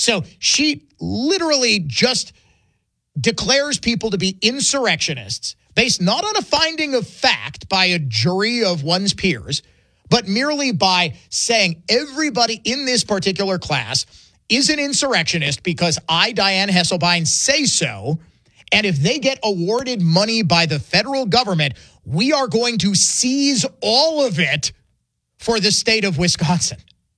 So she literally just declares people to be insurrectionists based not on a finding of fact by a jury of one's peers, but merely by saying everybody in this particular class is an insurrectionist because I, Diane Hesselbein, say so. And if they get awarded money by the federal government, we are going to seize all of it for the state of Wisconsin.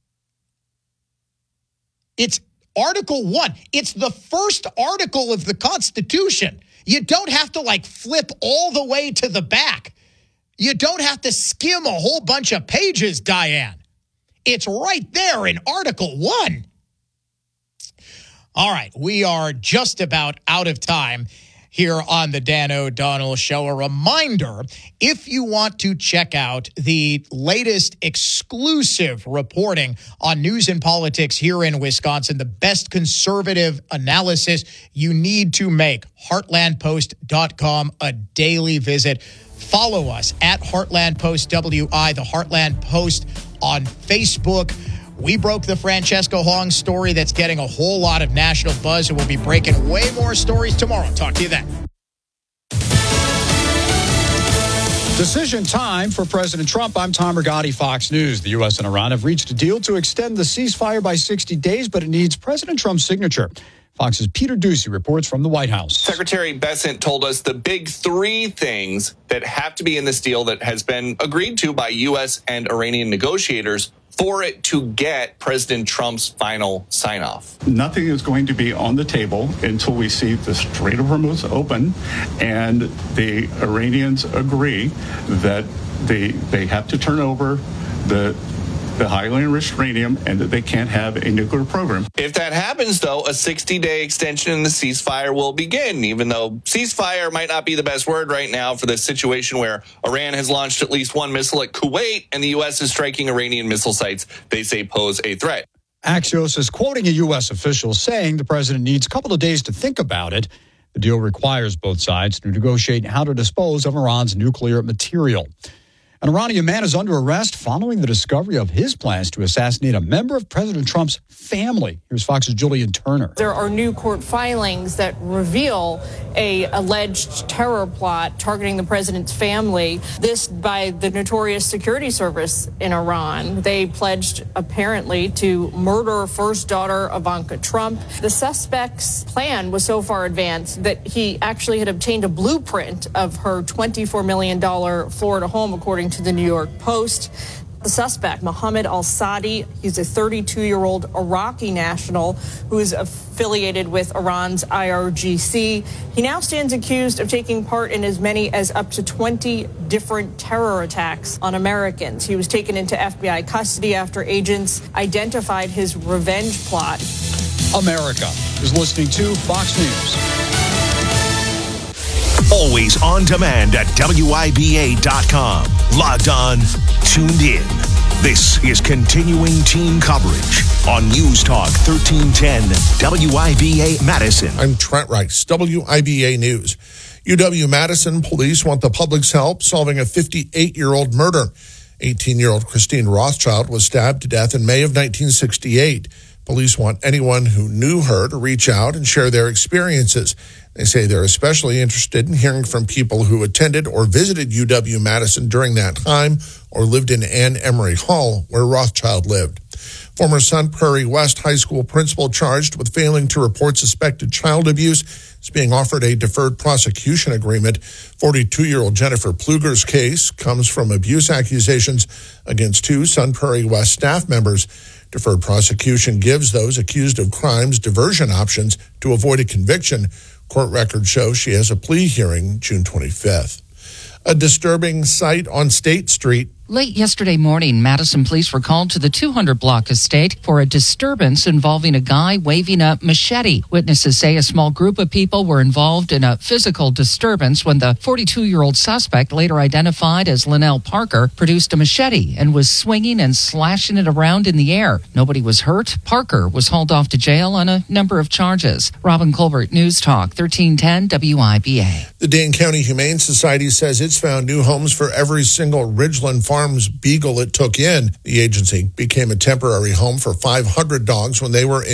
It's Article 1. It's the first article of the Constitution. You don't have to flip all the way to the back. You don't have to skim a whole bunch of pages, Diane. It's right there in Article 1. All right, we are just about out of time here on the Dan O'Donnell Show. A reminder, if you want to check out the latest exclusive reporting on news and politics here in Wisconsin, the best conservative analysis, you need to make heartlandpost.com a daily visit. Follow us at Heartland Post WI, the Heartland Post on Facebook. We broke the Francesca Hong story that's getting a whole lot of national buzz, and we'll be breaking way more stories tomorrow. Talk to you then. Decision time for President Trump. I'm Tom Rigotti, Fox News. The U.S. and Iran have reached a deal to extend the ceasefire by 60 days, but it needs President Trump's signature. Fox's Peter Doocy reports from the White House. Secretary Bessent told us the big three things that have to be in this deal that has been agreed to by U.S. and Iranian negotiators for it to get President Trump's final sign-off. Nothing is going to be on the table until we see the Strait of Hormuz open and the Iranians agree that they have to turn over the highly enriched uranium and that they can't have a nuclear program. If that happens, though, a 60-day extension in the ceasefire will begin, even though ceasefire might not be the best word right now for this situation where Iran has launched at least one missile at Kuwait and the U.S. is striking Iranian missile sites they say pose a threat. Axios is quoting a U.S. official saying the president needs a couple of days to think about it. The deal requires both sides to negotiate how to dispose of Iran's nuclear material. An Iranian man is under arrest following the discovery of his plans to assassinate a member of President Trump's family. Here's Fox's Julian Turner. There are new court filings that reveal a alleged terror plot targeting the president's family. This by the notorious security service in Iran. They pledged apparently to murder first daughter Ivanka Trump. The suspect's plan was so far advanced that he actually had obtained a blueprint of her $24 million Florida home, according to the New York Post. The suspect, Mohammed al-Sadi, he's a 32-year-old Iraqi national who is affiliated with Iran's IRGC. He now stands accused of taking part in as many as up to 20 different terror attacks on Americans. He was taken into FBI custody after agents identified his revenge plot. America is listening to Fox News. Always on demand at WIBA.com. Logged on, tuned in. This is continuing team coverage on News Talk 1310 WIBA Madison. I'm Trent Rice, WIBA News. UW-Madison police want the public's help solving a 58-year-old murder. 18-year-old Christine Rothschild was stabbed to death in May of 1968. Police want anyone who knew her to reach out and share their experiences. They say they're especially interested in hearing from people who attended or visited UW-Madison during that time or lived in Ann Emery Hall, where Rothschild lived. Former Sun Prairie West High School principal charged with failing to report suspected child abuse is being offered a deferred prosecution agreement. 42-year-old Jennifer Pluger's case comes from abuse accusations against two Sun Prairie West staff members. Deferred prosecution gives those accused of crimes diversion options to avoid a conviction. Court records show she has a plea hearing June 25th. A disturbing sight on State Street. Late yesterday morning, Madison police were called to the 200-block estate for a disturbance involving a guy waving a machete. Witnesses say a small group of people were involved in a physical disturbance when the 42-year-old suspect, later identified as Linnell Parker, produced a machete and was swinging and slashing it around in the air. Nobody was hurt. Parker was hauled off to jail on a number of charges. Robin Colbert, News Talk 1310 WIBA. The Dane County Humane Society says it's found new homes for every single Ridgeland Farms beagle it took in. The agency became a temporary home for 500 dogs when they were in